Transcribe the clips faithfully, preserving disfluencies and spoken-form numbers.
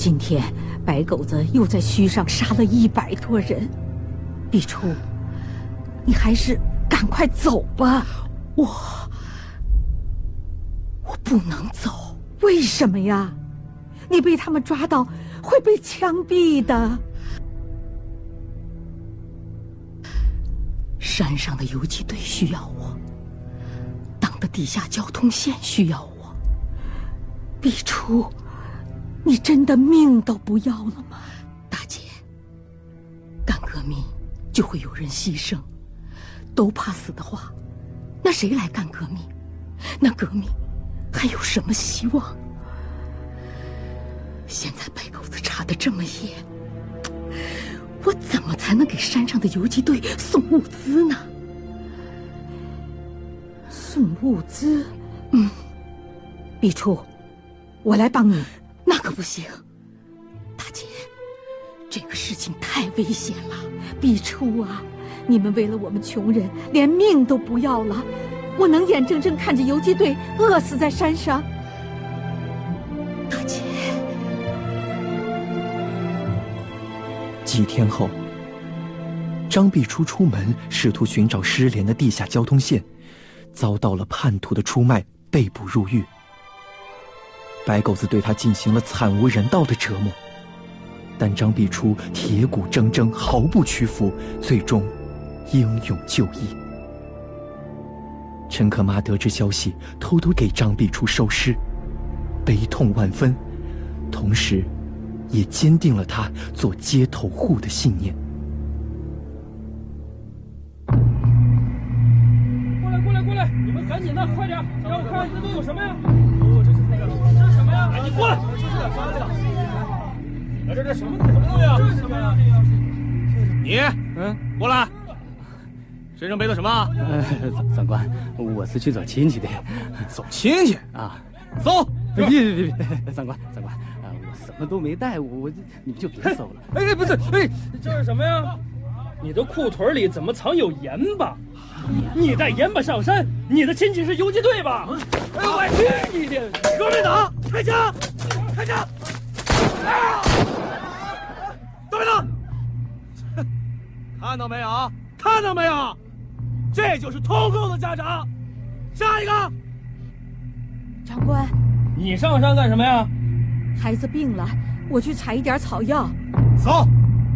今天白狗子又在墟上杀了一百多人，毕初，你还是赶快走吧。我我不能走，为什么呀？你被他们抓到会被枪毙的。山上的游击队需要我，党的地下交通线需要我。毕初，你真的命都不要了吗？大姐，干革命就会有人牺牲，都怕死的话，那谁来干革命？那革命还有什么希望？现在白狗子查得这么严，我怎么才能给山上的游击队送物资呢？送物资？嗯，毕初，我来帮你。那可不行，大姐，这个事情太危险了。毕初啊，你们为了我们穷人，连命都不要了，我能眼睁睁看着游击队饿死在山上？大姐。 几天后，张毕初出门试图寻找失联的地下交通线，遭到了叛徒的出卖，被捕入狱。白狗子对他进行了惨无人道的折磨，但张毕初铁骨铮铮，毫不屈服，最终英勇就义。陈可妈得知消息，偷偷给张毕初收尸，悲痛万分，同时也坚定了他做街头户的信念。 过来，过来，过来！你们赶紧的，快点，让我看这都有什么呀？哦，这是那个，这是什么呀？哎，你过来！这是啥呀？哎，这这什么什么东西啊？这是什么呀？你，嗯，过来。身上背的什么？ 呃，长长官，我是去找亲戚的。 走亲戚啊？ 搜！ 别别别别！长官，长官。什么都没带，我我你们就别搜了。 哎哎，不是，哎，这是什么呀？你的裤腿里怎么藏有盐巴？你带盐巴上山，你的亲戚是游击队吧？哎呦我去你的！革命党，开枪！开枪！啊！革命党！看到没有？看到没有？这就是通共的家长。下一个。 长官， 你上山干什么呀？ 孩子病了，我去采一点草药。 走。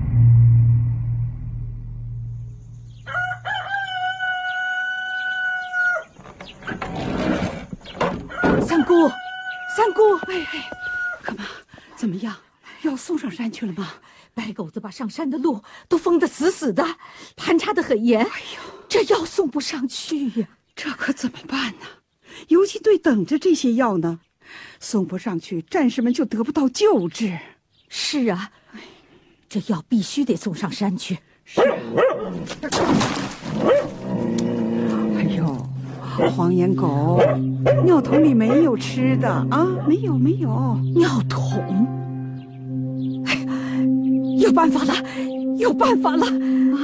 三姑，三姑， 哎哎，干嘛？怎么样？要送上山去了吗？ 白狗子把上山的路都封得死死的，盘查得很严。哎呦，这药送不上去呀！ 这可怎么办呢？游击队等着这些药呢。送不上去，战士们就得不到救治。 是啊，这药必须得送上山去。 是啊。哎呦，黄眼狗，尿桶里没有吃的啊？没有，没有。 尿桶？哎，有办法了，有办法了啊！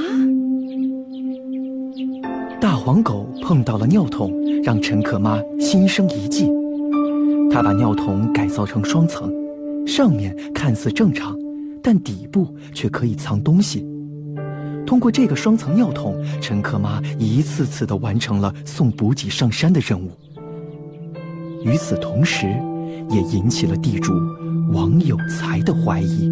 大黄狗碰到了尿桶，让陈可妈心生一计。他把尿桶改造成双层，上面看似正常，但底部却可以藏东西。通过这个双层尿桶，陈可妈一次次地完成了送补给上山的任务。与此同时，也引起了地主王有才的怀疑。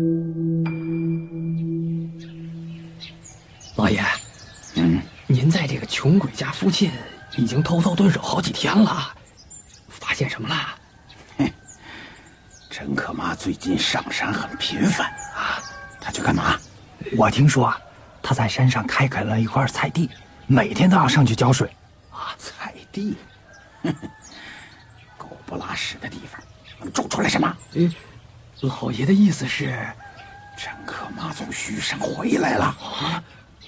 老爷，嗯，您在这个穷鬼家附近已经偷偷蹲守好几天了。发现什么了？ 哼，陈可妈最近上山很频繁啊，她去干嘛？ 我听说，她在山上开垦了一块菜地，每天都要上去浇水。 啊，菜地，哼哼，狗不拉屎的地方，能种出来什么？ 诶，老爷的意思是， 陈可妈从墟上回来了。啊？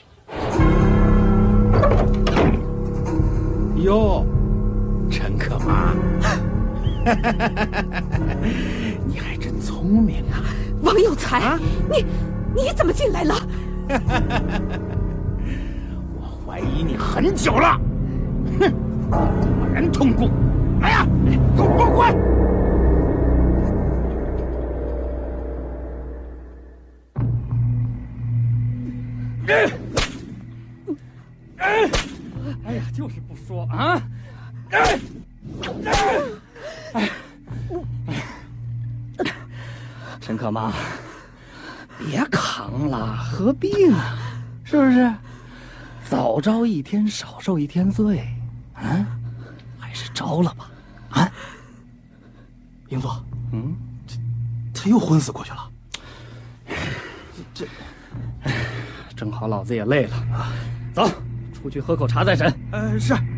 哟。陈可妈，你还真聪明啊！ 王有才，啊、你你怎么进来了？ 我怀疑你很久了。哼，果然通共！来呀，给我滚滚！ 哎呀，就是不说啊！哎，哎，陈可妈，别扛了，何必呢？是不是？早招一天，少受一天罪，啊，还是招了吧。啊， 英座， 嗯， 他又昏死过去了。 这，这，正好老子也累了，走，出去喝口茶再审。 呃，是。